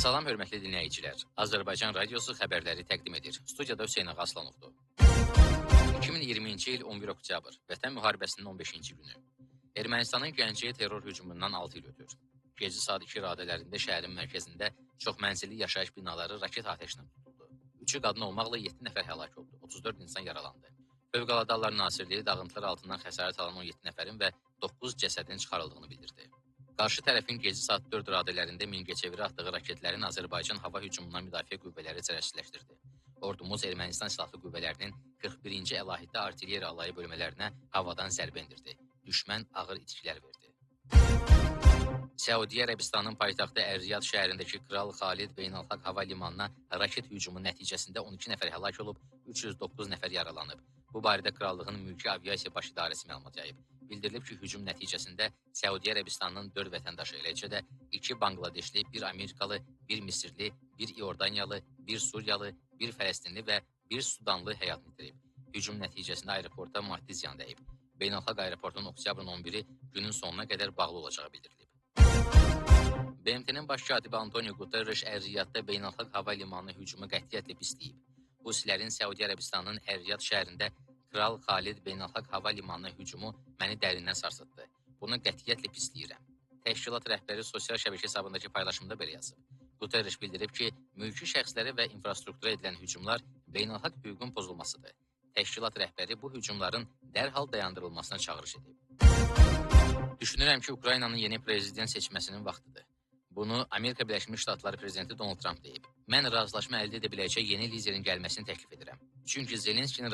Salam hörmətli dinləyicilər. Azərbaycan Radiosu xəbərləri təqdim edir. Studiyada Hüseyn Ağa Aslanovdur. 2020-ci il 11 oktyabr, Vətən müharibəsinin 15-ci günü. Ermənistanın Gəncəyə terror hücumundan 6 il ötür. Gecə saat 2 radələrində şəhərin mərkəzində çoxmənzilli yaşayış binaları raket atəşinə tutuldu. 3-ü qadın olmaqla 7 nəfər həlak oldu, 34 insan yaralandı. Fövqəladə Hallar Nazirliyi dağıntılar altından xəsarət alan 17 nəfərin və 9 cəsədin çıxarıldığını bildirdi. Qarşı tərəfin gecə saat 4 radələrində Mingəçevirə atdığı raketlərin Azərbaycan hava hücumundan müdafiə qüvvələri zərərsizləşdirdi. Ordumuz Ermənistan silahlı qüvvələrinin 41-ci əlahiddə artilleriya alayı bölmələrinə havadan zərbə endirdi. Düşmən ağır itkilər verdi. Səudiyyə Ərəbistanının paytaxtı Əl-Riyad şəhərindəki Kral Xalid Beynəlxalq Hava Limanına raket hücumu nəticəsində 12 nəfər həlak olub, 309 nəfər yaralanıb. Bu barədə krallığın mülki aviasiya baş idarəsi məlumat yayıb. Bildirilib ki, hücum nəticəsində Səudiyyə Ərəbistanının 4 vətəndaşı, eləcə də 2 Banqladeşli, 1 Amerikalı, 1 Misirli, 1 İordaniyalı, 1 Suriyalı, 1 Fələstinli və 1 Sudanlı həyatını itirib. Hücum nəticəsində aeroporta maddi ziyan dəyib. Beynəlxalq aeroportun oktyabrın 11-i günün sonuna qədər bağlı olacağı bildirilib. BMT-nin baş katibi Antonio Guterres Əl-Riyadda beynəlxalq hava limanına hücumu qətiyyətlə pisləyib. Husilərin Səudiyyə Ərəbistanının Əl-Riyad şəhərində Kral Xalid Beynəlxalq Hava Limanına hücumu məni dərindən sarsıtdı. Bunu qətiyyətlə pisləyirəm. Təşkilat rəhbəri sosial şəbəkə hesabındakı paylaşımda belə yazıb. Guterres bildirib ki, mülki şəxslərə və infrastruktura edilən hücumlar beynəlxalq hüququn pozulmasıdır. Təşkilat rəhbəri bu hücumların dərhal dayandırılmasına çağırış edib. Düşünürəm ki, Ukraynanın yeni prezident seçməsinin vaxtıdır. Bunu Amerika Birləşmiş Ştatları prezidenti Donald Trump deyib. Mən razılaşma əldə edə biləcək yeni liderin gəlməsini təklif edirəm. Çünki Zelenskinin